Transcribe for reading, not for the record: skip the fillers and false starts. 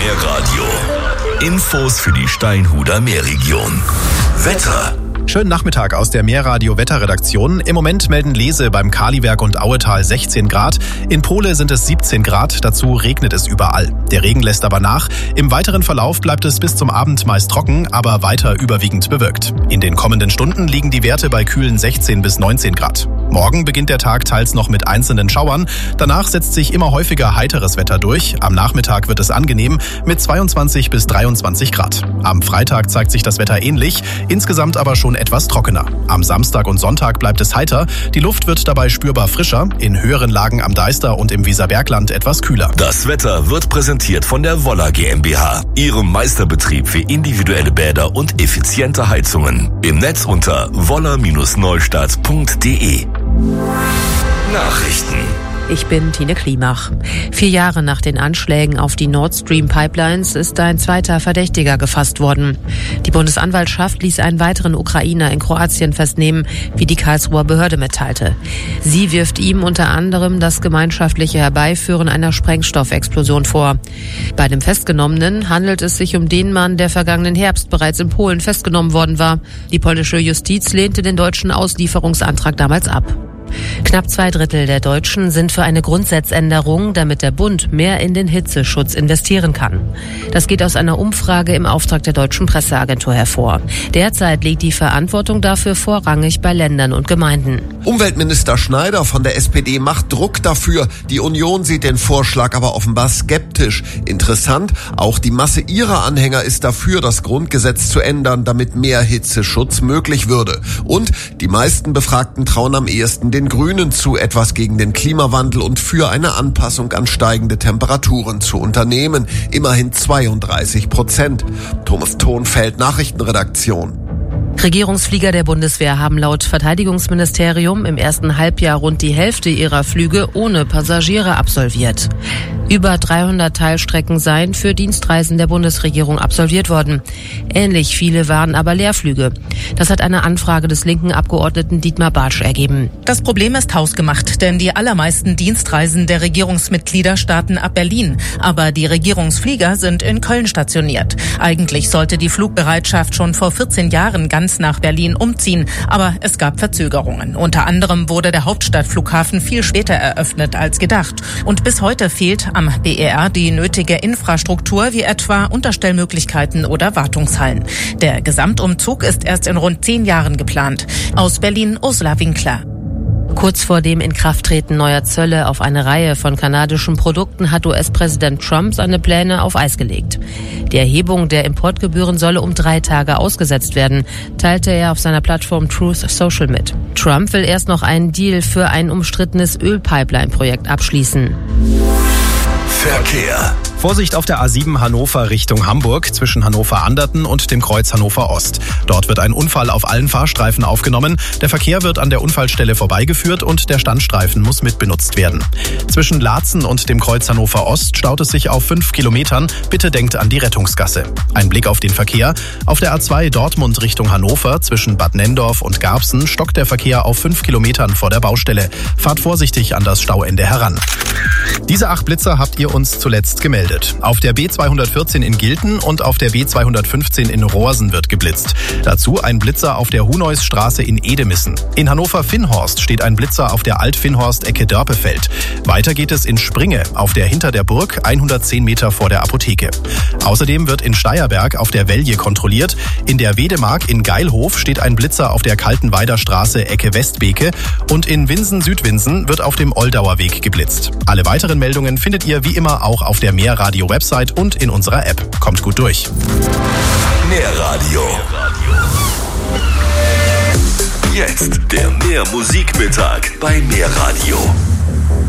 Meerradio. Infos für die Steinhuder Meerregion. Wetter. Schönen Nachmittag aus der Meerradio-Wetterredaktion. Im Moment melden Lese beim Kaliberg und Auetal 16 Grad. In Pohle sind es 17 Grad. Dazu regnet es überall. Der Regen lässt aber nach. Im weiteren Verlauf bleibt es bis zum Abend meist trocken, aber weiter überwiegend bewölkt. In den kommenden Stunden liegen die Werte bei kühlen 16 bis 19 Grad. Morgen beginnt der Tag teils noch mit einzelnen Schauern. Danach setzt sich immer häufiger heiteres Wetter durch. Am Nachmittag wird es angenehm mit 22 bis 23 Grad. Am Freitag zeigt sich das Wetter ähnlich, insgesamt aber schon etwas trockener. Am Samstag und Sonntag bleibt es heiter. Die Luft wird dabei spürbar frischer. In höheren Lagen am Deister und im Weserbergland etwas kühler. Das Wetter wird präsentiert von der Woller GmbH. Ihrem Meisterbetrieb für individuelle Bäder und effiziente Heizungen. Im Netz unter woller-neustadt.de. Nachrichten. Ich bin Tine Klimach. 4 Jahre nach den Anschlägen auf die Nord Stream Pipelines ist ein zweiter Verdächtiger gefasst worden. Die Bundesanwaltschaft ließ einen weiteren Ukrainer in Kroatien festnehmen, wie die Karlsruher Behörde mitteilte. Sie wirft ihm unter anderem das gemeinschaftliche Herbeiführen einer Sprengstoffexplosion vor. Bei dem Festgenommenen handelt es sich um den Mann, der vergangenen Herbst bereits in Polen festgenommen worden war. Die polnische Justiz lehnte den deutschen Auslieferungsantrag damals ab. Knapp 2/3 der Deutschen sind für eine Grundsatzänderung, damit der Bund mehr in den Hitzeschutz investieren kann. Das geht aus einer Umfrage im Auftrag der Deutschen Presseagentur hervor. Derzeit liegt die Verantwortung dafür vorrangig bei Ländern und Gemeinden. Umweltminister Schneider von der SPD macht Druck dafür. Die Union sieht den Vorschlag aber offenbar skeptisch. Interessant, auch die Masse ihrer Anhänger ist dafür, das Grundgesetz zu ändern, damit mehr Hitzeschutz möglich würde. Und die meisten Befragten trauen am ehesten den Grünen zu, etwas gegen den Klimawandel und für eine Anpassung an steigende Temperaturen zu unternehmen. Immerhin 32%. Thomas Thonfeld, Nachrichtenredaktion. Regierungsflieger der Bundeswehr haben laut Verteidigungsministerium im ersten Halbjahr rund die Hälfte ihrer Flüge ohne Passagiere absolviert. Über 300 Teilstrecken seien für Dienstreisen der Bundesregierung absolviert worden. Ähnlich viele waren aber Leerflüge. Das hat eine Anfrage des linken Abgeordneten Dietmar Bartsch ergeben. Das Problem ist hausgemacht, denn die allermeisten Dienstreisen der Regierungsmitglieder starten ab Berlin. Aber die Regierungsflieger sind in Köln stationiert. Eigentlich sollte die Flugbereitschaft schon vor 14 Jahren ganz nach Berlin umziehen, aber es gab Verzögerungen. Unter anderem wurde der Hauptstadtflughafen viel später eröffnet als gedacht. Und bis heute fehlt am BER die nötige Infrastruktur, wie etwa Unterstellmöglichkeiten oder Wartungshallen. Der Gesamtumzug ist erst in rund 10 Jahren geplant. Aus Berlin Ursula Winkler. Kurz vor dem Inkrafttreten neuer Zölle auf eine Reihe von kanadischen Produkten hat US-Präsident Trump seine Pläne auf Eis gelegt. Die Erhebung der Importgebühren solle um 3 Tage ausgesetzt werden, teilte er auf seiner Plattform Truth Social mit. Trump will erst noch einen Deal für ein umstrittenes Ölpipeline-Projekt abschließen. Verkehr. Vorsicht auf der A7 Hannover Richtung Hamburg zwischen Hannover-Anderten und dem Kreuz Hannover Ost. Dort wird ein Unfall auf allen Fahrstreifen aufgenommen. Der Verkehr wird an der Unfallstelle vorbeigeführt und der Standstreifen muss mitbenutzt werden. Zwischen Laatzen und dem Kreuz Hannover Ost staut es sich auf 5 Kilometern. Bitte denkt an die Rettungsgasse. Ein Blick auf den Verkehr. Auf der A2 Dortmund Richtung Hannover zwischen Bad Nenndorf und Garbsen stockt der Verkehr auf 5 Kilometern vor der Baustelle. Fahrt vorsichtig an das Stauende heran. Diese 8 Blitzer habt ihr uns zuletzt gemeldet. Auf der B214 in Gilten und auf der B215 in Rohrsen wird geblitzt. Dazu ein Blitzer auf der Huneusstraße in Edemissen. In Hannover-Finnhorst steht ein Blitzer auf der Alt-Finnhorst-Ecke Dörpefeld. Weiter geht es in Springe auf der Hinter der Burg 110 Meter vor der Apotheke. Außerdem wird in Steierberg auf der Wellje kontrolliert. In der Wedemark in Geilhof steht ein Blitzer auf der Kaltenweider Straße Ecke Westbeke und in Winsen-Südwinsen wird auf dem Oldauer Weg geblitzt. Alle weiteren Meldungen findet ihr wie immer auch auf der Meerradio-Website und in unserer App. Kommt gut durch. Meerradio. Jetzt der Meermusikmittag bei Meerradio.